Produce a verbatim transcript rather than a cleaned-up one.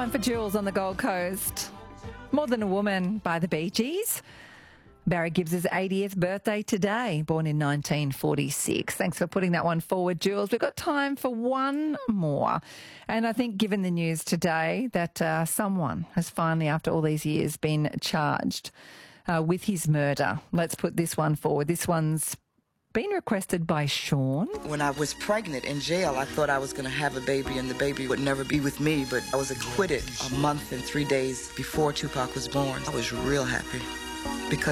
Time for Jules on the Gold Coast. More Than a Woman by the Bee Gees. Barry Gibbs' eightieth birthday today, born in nineteen forty-six. Thanks for putting that one forward, Jules. We've got time for one more. And I think given the news today that uh, someone has finally, after all these years, been charged uh, with his murder. Let's put this one forward. This one's been requested by Sean. When I was pregnant in jail, I thought I was going to have a baby and the baby would never be with me, but I was acquitted a month and three days before Tupac was born. I was real happy because